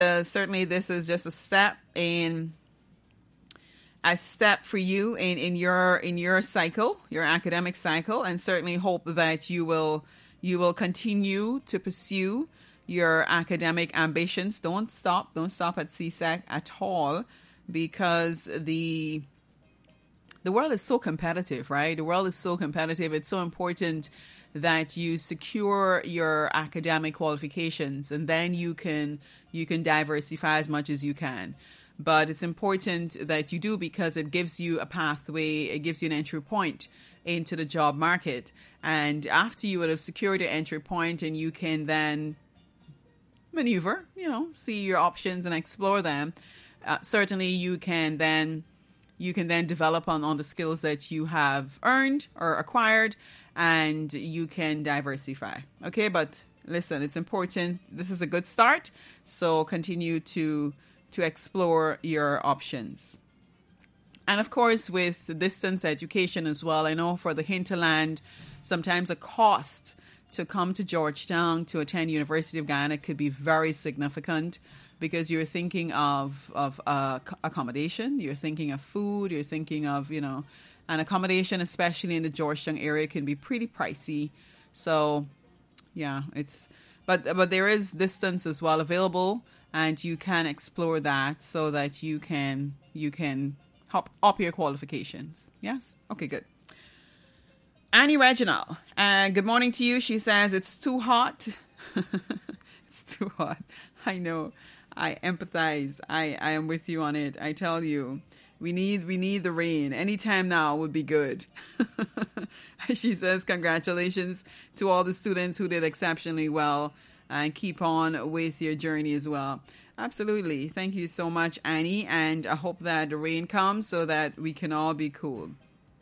certainly this is just a step for you in your cycle, your academic cycle, and certainly hope that you will continue to pursue your academic ambitions. Don't stop at CSEC at all, because the world is so competitive, right? The world is so competitive. It's so important that you secure your academic qualifications, and then you can diversify as much as you can. But it's important that you do, because it gives you a pathway, it gives you an entry point into the job market. And after you would have secured your entry point, and you can then maneuver, see your options and explore them, certainly you can then develop on the skills that you have earned or acquired, and you can diversify. Okay, but listen, it's important. This is a good start, so continue to explore your options. And of course, with distance education as well, I know for the hinterland, sometimes a cost to come to Georgetown to attend University of Guyana could be very significant, because you're thinking of accommodation, you're thinking of food, you're thinking of, and accommodation, especially in the Georgetown area, can be pretty pricey. So yeah, but there is distance as well available, and you can explore that so that you can hop up your qualifications. Yes? Okay, good. Annie Reginald, good morning to you. She says, it's too hot. It's too hot. I know. I empathize. I am with you on it. I tell you, we need the rain. Anytime now would be good. She says, congratulations to all the students who did exceptionally well, and keep on with your journey as well. Absolutely. Thank you so much, Annie. And I hope that the rain comes so that we can all be cool.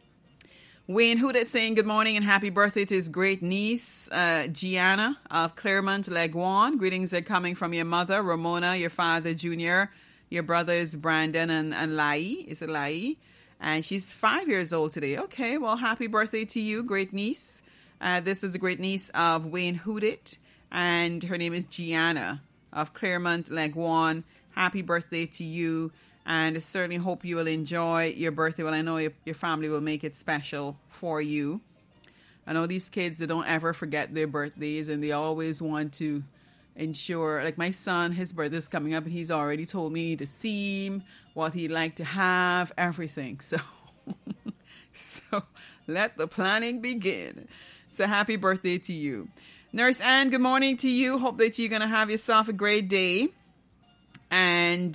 Wayne Houdet saying good morning and happy birthday to his great niece, Gianna of Claremont, Leguan. Greetings are coming from your mother, Ramona, your father, Junior, your brothers, Brandon and Lai. Is it Lai? And she's 5 years old today. Okay, well, happy birthday to you, great niece. This is a great niece of Wayne Houdet, and her name is Gianna of Claremont, Leguan. Happy birthday to you. And I certainly hope you will enjoy your birthday. Well, I know your family will make it special for you. I know these kids, they don't ever forget their birthdays, and they always want to ensure, like my son, his birthday's coming up, and he's already told me the theme, what he'd like to have, everything. So let the planning begin. So happy birthday to you. Nurse Ann, good morning to you. Hope that you're going to have yourself a great day. And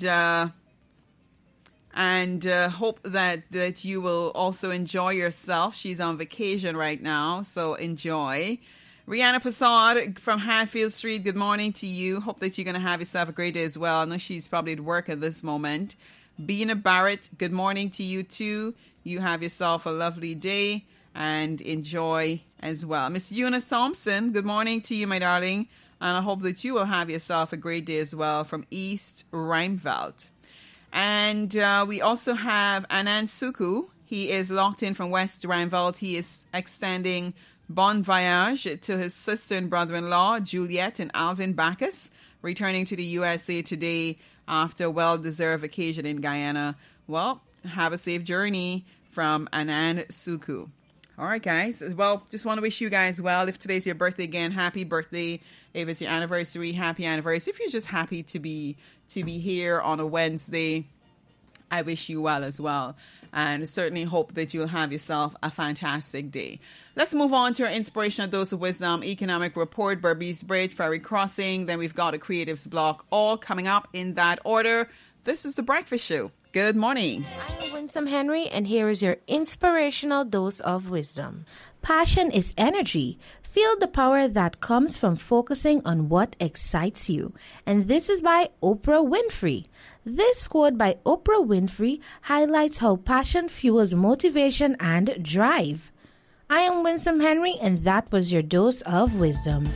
hope that you will also enjoy yourself. She's on vacation right now, so enjoy. Rihanna Passad from Hatfield Street, good morning to you. Hope that you're going to have yourself a great day as well. I know she's probably at work at this moment. Bina Barrett, good morning to you too. You have yourself a lovely day and enjoy as well. Miss Una Thompson, good morning to you, my darling. And I hope that you will have yourself a great day as well from East Rijnveld. And we also have Anand Suku. He is locked in from West Rijnveld. He is extending bon voyage to his sister and brother-in-law, Juliet and Alvin Bacchus, returning to the USA today after a well-deserved vacation in Guyana. Well, have a safe journey from Anand Suku. All right, guys. Well, just want to wish you guys well. If today's your birthday again, happy birthday. If it's your anniversary, happy anniversary. If you're just happy to be here on a Wednesday, I wish you well as well. And certainly hope that you'll have yourself a fantastic day. Let's move on to our inspirational dose of wisdom, economic report, Berbice Bridge, Ferry Crossing. Then we've got a creatives block, all coming up in that order. This is The Breakfast Show. Good morning. I'm Winsome Henry, and here is your inspirational dose of wisdom. Passion is energy. Feel the power that comes from focusing on what excites you. And this is by Oprah Winfrey. This quote by Oprah Winfrey highlights how passion fuels motivation and drive. I am Winsome Henry, and that was your dose of wisdom.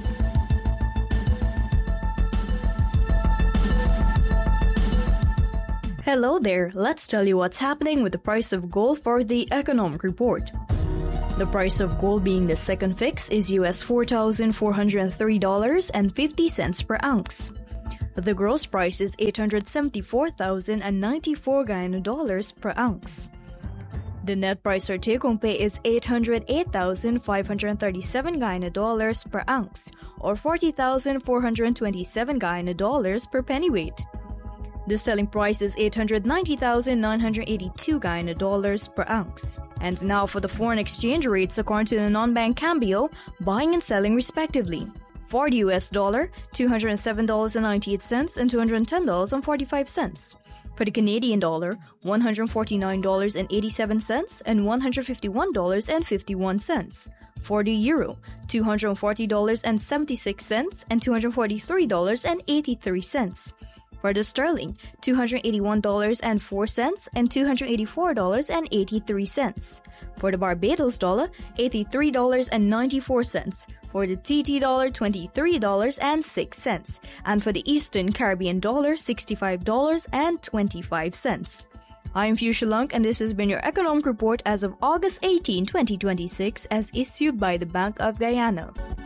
Hello there. Let's tell you what's happening with the price of gold for the economic report. The price of gold being the second fix is US $4,403.50 per ounce. The gross price is 874,094 Guyana dollars per ounce. The net price or take-home pay is 808,537 Guyana dollars per ounce, or 40,427 Guyana dollars per pennyweight. The selling price is 890,982 Guyana dollars per ounce. And now for the foreign exchange rates according to the non-bank Cambio, buying and selling respectively. For the US dollar, $207.98 and $210.45. For the Canadian dollar, $149.87 and $151.51. For the euro, $240.76 and $243.83. For the sterling, $281.04 and $284.83. For the Barbados dollar, $83.94. For the TT dollar, $23.06. And for the Eastern Caribbean dollar, $65.25. I'm Fuchsia Lunk, and this has been your Economic Report as of August 18, 2026, as issued by the Bank of Guyana.